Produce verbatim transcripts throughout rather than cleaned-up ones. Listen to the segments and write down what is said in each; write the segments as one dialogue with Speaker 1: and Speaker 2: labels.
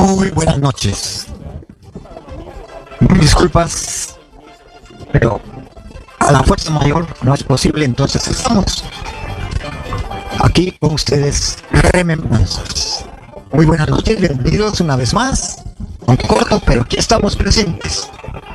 Speaker 1: Muy buenas noches. Disculpas, pero a la fuerza mayor no es posible, entonces estamos aquí con ustedes, Remembranzas. Muy buenas noches, bienvenidos una vez más, aunque corto, pero aquí estamos presentes.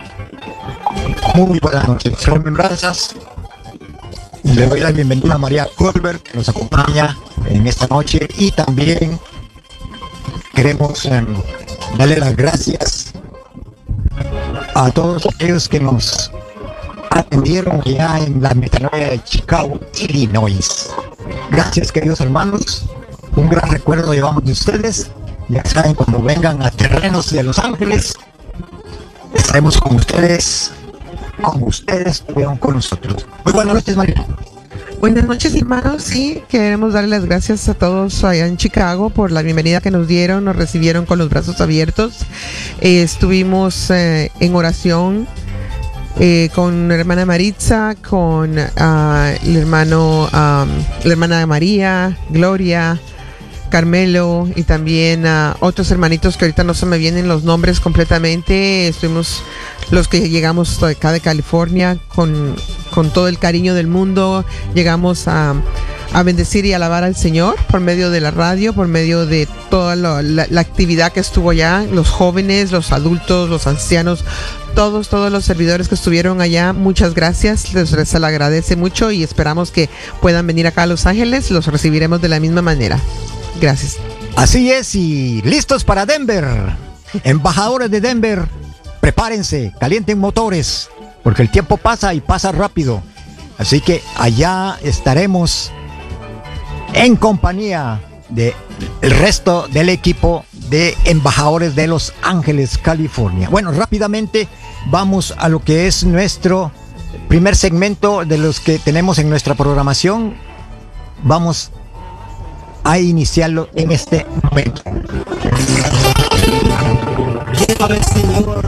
Speaker 1: Muy buenas noches, Remembranzas. Le doy la bienvenida a María Goldberg, que nos acompaña en esta noche, y también queremos eh, darle las gracias a todos aquellos que nos atendieron ya en la metanoia de Chicago, Illinois. Gracias, queridos hermanos. Un gran recuerdo llevamos de ustedes. Ya saben, cuando vengan a terrenos de Los Ángeles, estaremos con ustedes, como ustedes estuvieron con nosotros. Muy buenas noches, María.
Speaker 2: Buenas noches, hermanos. Sí, queremos darle las gracias a todos allá en Chicago por la bienvenida que nos dieron, nos recibieron con los brazos abiertos. Eh, estuvimos eh, en oración eh, con la hermana Maritza, con uh, el hermano, um, la hermana María, Gloria, Carmelo, y también uh, otros hermanitos que ahorita no se me vienen los nombres completamente. Estuvimos los que llegamos de acá de California con, con todo el cariño del mundo. Llegamos a, a bendecir y alabar al Señor por medio de la radio, por medio de toda lo, la, la actividad que estuvo allá, los jóvenes, los adultos, los ancianos, todos, todos los servidores que estuvieron allá. Muchas gracias, les, les agradece mucho y esperamos que puedan venir acá a Los Ángeles. Los recibiremos de la misma manera. Gracias.
Speaker 1: Así es, y listos para Denver. Embajadores de Denver, prepárense, calienten motores, porque el tiempo pasa y pasa rápido. Así que allá estaremos en compañía del resto del equipo de embajadores de Los Ángeles, California. Bueno, rápidamente vamos a lo que es nuestro primer segmento de los que tenemos en nuestra programación. Vamos a iniciarlo en este momento.
Speaker 3: Llévame, Señor,